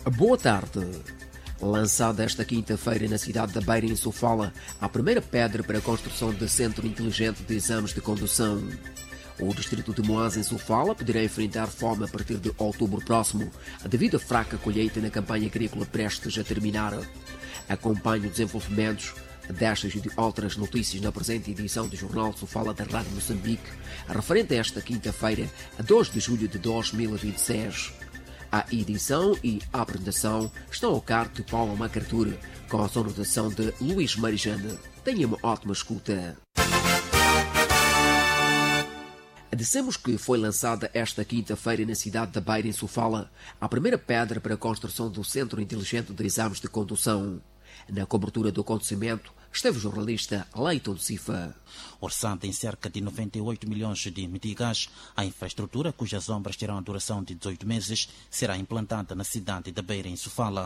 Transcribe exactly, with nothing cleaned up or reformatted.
Boa tarde. Lançada esta quinta-feira na cidade da Beira, em Sofala, a primeira pedra para a construção de Centro Inteligente de Exames de Condução. O distrito de Moás, em Sofala, poderá enfrentar fome a partir de outubro próximo, devido à fraca colheita na campanha agrícola prestes a terminar. Acompanhe os desenvolvimentos destas e de outras notícias na presente edição do Jornal Sofala da Rádio Moçambique, referente a esta quinta-feira, a dois de julho de dois mil e vinte e seis. A edição e a apresentação estão ao cargo de Paulo Macartur, com a sonotação de Luís Marijane. Tenha uma ótima escuta. Dissemos que foi lançada esta quinta-feira na cidade da Beira, em Sofala, a primeira pedra para a construção do Centro Inteligente de Exames de Condução. Na cobertura do acontecimento esteve o jornalista Leiton Cifa. Orçada em cerca de noventa e oito milhões de meticais, a infraestrutura, cujas obras terão a duração de dezoito meses, será implantada na cidade da Beira, em Sofala.